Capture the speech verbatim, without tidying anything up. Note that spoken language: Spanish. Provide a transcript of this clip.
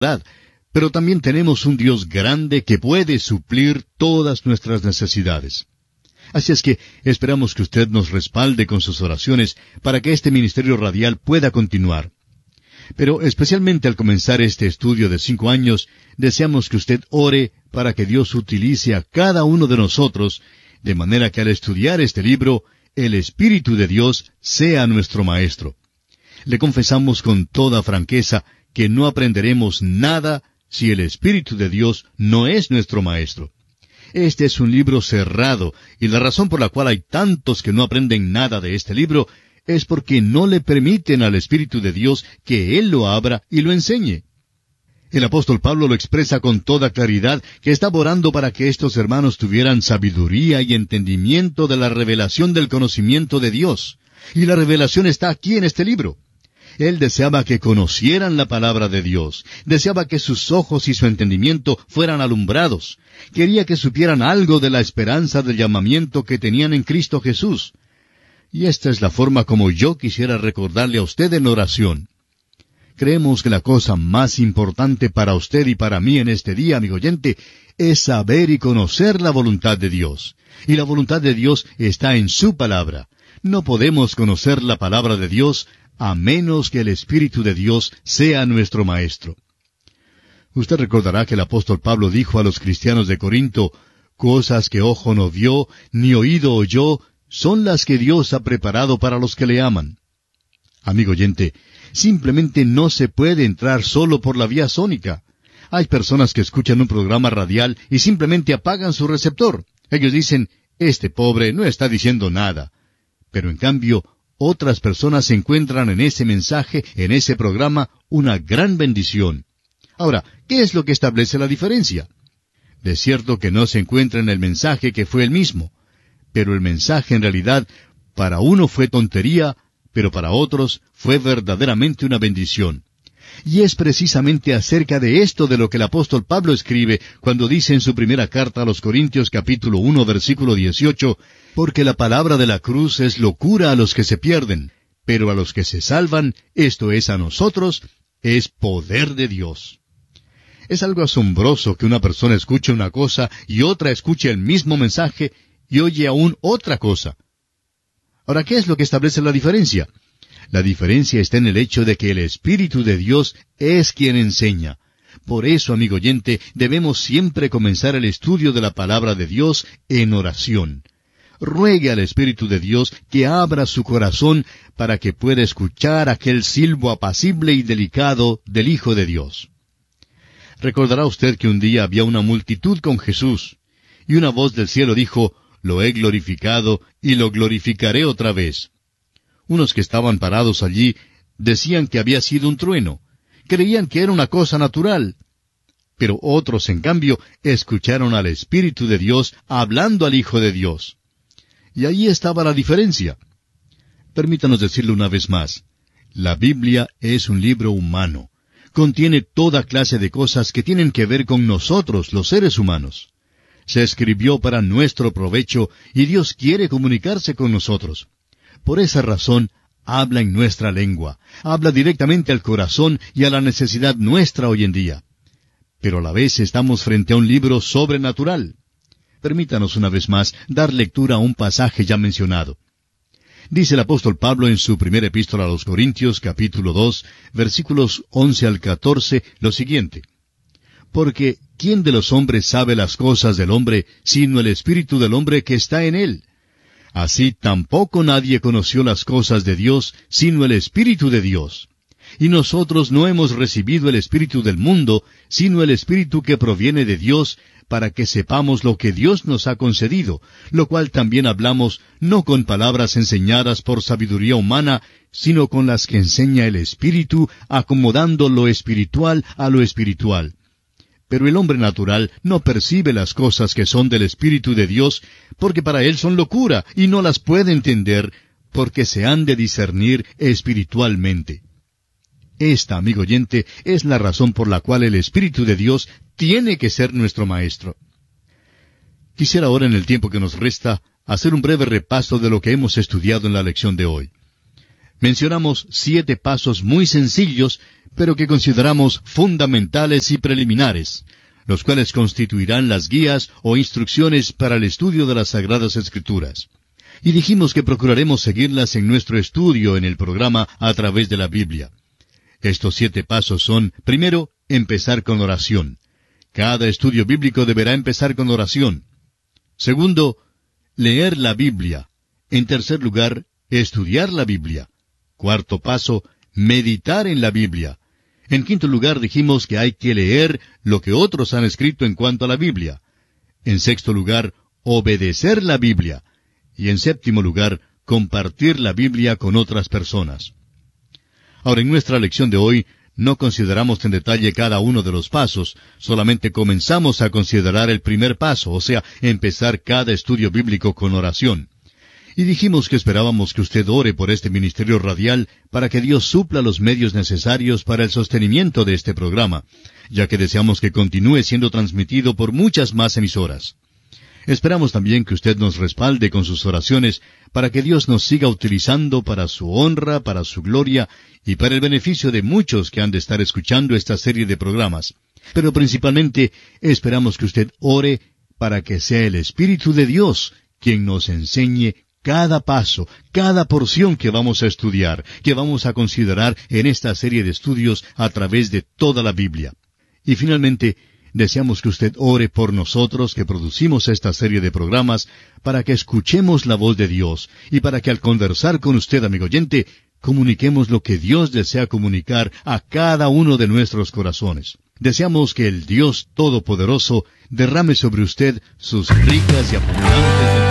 pero también tenemos un Dios grande que puede suplir todas nuestras necesidades. Así es que esperamos que usted nos respalde con sus oraciones para que este ministerio radial pueda continuar. Pero especialmente al comenzar este estudio de cinco años, deseamos que usted ore para que Dios utilice a cada uno de nosotros, de manera que al estudiar este libro, el Espíritu de Dios sea nuestro maestro. Le confesamos con toda franqueza que no aprenderemos nada si el Espíritu de Dios no es nuestro maestro. Este es un libro cerrado, y la razón por la cual hay tantos que no aprenden nada de este libro es porque no le permiten al Espíritu de Dios que Él lo abra y lo enseñe. El apóstol Pablo lo expresa con toda claridad que estaba orando para que estos hermanos tuvieran sabiduría y entendimiento de la revelación del conocimiento de Dios. Y la revelación está aquí en este libro. Él deseaba que conocieran la palabra de Dios, deseaba que sus ojos y su entendimiento fueran alumbrados, quería que supieran algo de la esperanza del llamamiento que tenían en Cristo Jesús. Y esta es la forma como yo quisiera recordarle a usted en oración. Creemos que la cosa más importante para usted y para mí en este día, amigo oyente, es saber y conocer la voluntad de Dios. Y la voluntad de Dios está en su palabra. No podemos conocer la palabra de Dios a menos que el Espíritu de Dios sea nuestro maestro. Usted recordará que el apóstol Pablo dijo a los cristianos de Corinto, «Cosas que ojo no vio, ni oído oyó, son las que Dios ha preparado para los que le aman». Amigo oyente, simplemente no se puede entrar solo por la vía sónica. Hay personas que escuchan un programa radial y simplemente apagan su receptor. Ellos dicen, «Este pobre no está diciendo nada». Pero en cambio, otras personas encuentran en ese mensaje, en ese programa, una gran bendición. Ahora, ¿qué es lo que establece la diferencia? De cierto que no se encuentra en el mensaje que fue el mismo, pero el mensaje en realidad para uno fue tontería, pero para otros fue verdaderamente una bendición. Y es precisamente acerca de esto de lo que el apóstol Pablo escribe cuando dice en su primera carta a los Corintios capítulo uno versículo dieciocho, «Porque la palabra de la cruz es locura a los que se pierden, pero a los que se salvan, esto es a nosotros, es poder de Dios». Es algo asombroso que una persona escuche una cosa y otra escuche el mismo mensaje y oye aún otra cosa. Ahora, ¿qué es lo que establece la diferencia? La diferencia está en el hecho de que el Espíritu de Dios es quien enseña. Por eso, amigo oyente, debemos siempre comenzar el estudio de la palabra de Dios en oración. Ruegue al Espíritu de Dios que abra su corazón para que pueda escuchar aquel silbo apacible y delicado del Hijo de Dios. Recordará usted que un día había una multitud con Jesús, y una voz del cielo dijo, «Lo he glorificado y lo glorificaré otra vez». Unos que estaban parados allí decían que había sido un trueno, creían que era una cosa natural. Pero otros, en cambio, escucharon al Espíritu de Dios hablando al Hijo de Dios. Y ahí estaba la diferencia. Permítanos decirlo una vez más. La Biblia es un libro humano. Contiene toda clase de cosas que tienen que ver con nosotros, los seres humanos. Se escribió para nuestro provecho y Dios quiere comunicarse con nosotros. Por esa razón, habla en nuestra lengua, habla directamente al corazón y a la necesidad nuestra hoy en día. Pero a la vez estamos frente a un libro sobrenatural. Permítanos una vez más dar lectura a un pasaje ya mencionado. Dice el apóstol Pablo en su primera epístola a los Corintios, capítulo dos, versículos once al catorce, lo siguiente. Porque, ¿quién de los hombres sabe las cosas del hombre, sino el espíritu del hombre que está en él? Así tampoco nadie conoció las cosas de Dios, sino el Espíritu de Dios. Y nosotros no hemos recibido el espíritu del mundo, sino el Espíritu que proviene de Dios, para que sepamos lo que Dios nos ha concedido, lo cual también hablamos no con palabras enseñadas por sabiduría humana, sino con las que enseña el Espíritu, acomodando lo espiritual a lo espiritual. Pero el hombre natural no percibe las cosas que son del Espíritu de Dios, porque para él son locura, y no las puede entender, porque se han de discernir espiritualmente. Esta, amigo oyente, es la razón por la cual el Espíritu de Dios tiene que ser nuestro Maestro. Quisiera ahora, en el tiempo que nos resta, hacer un breve repaso de lo que hemos estudiado en la lección de hoy. Mencionamos siete pasos muy sencillos, pero que consideramos fundamentales y preliminares, los cuales constituirán las guías o instrucciones para el estudio de las Sagradas Escrituras. Y dijimos que procuraremos seguirlas en nuestro estudio en el programa a través de la Biblia. Estos siete pasos son, primero, empezar con oración. Cada estudio bíblico deberá empezar con oración. Segundo, leer la Biblia. En tercer lugar, estudiar la Biblia. Cuarto paso, meditar en la Biblia. En quinto lugar dijimos que hay que leer lo que otros han escrito en cuanto a la Biblia. En sexto lugar, obedecer la Biblia. Y en séptimo lugar, compartir la Biblia con otras personas. Ahora, en nuestra lección de hoy, no consideramos en detalle cada uno de los pasos, solamente comenzamos a considerar el primer paso, o sea, empezar cada estudio bíblico con oración. Y dijimos que esperábamos que usted ore por este ministerio radial para que Dios supla los medios necesarios para el sostenimiento de este programa, ya que deseamos que continúe siendo transmitido por muchas más emisoras. Esperamos también que usted nos respalde con sus oraciones para que Dios nos siga utilizando para su honra, para su gloria y para el beneficio de muchos que han de estar escuchando esta serie de programas. Pero principalmente esperamos que usted ore para que sea el Espíritu de Dios quien nos enseñe cada paso, cada porción que vamos a estudiar, que vamos a considerar en esta serie de estudios a través de toda la Biblia. Y finalmente, deseamos que usted ore por nosotros que producimos esta serie de programas para que escuchemos la voz de Dios y para que al conversar con usted, amigo oyente, comuniquemos lo que Dios desea comunicar a cada uno de nuestros corazones. Deseamos que el Dios Todopoderoso derrame sobre usted sus ricas y abundantes